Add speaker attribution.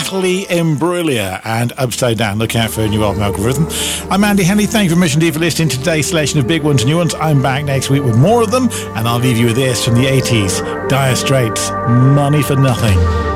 Speaker 1: Natalie Imbruglia and Upside Down. Look out for a new album, Algorithm. I'm Andy Henley. Thank you very much indeed for listening to today's selection of big ones and new ones. I'm back next week with more of them, and I'll leave you with this from the 80s. Dire Straits, Money for Nothing.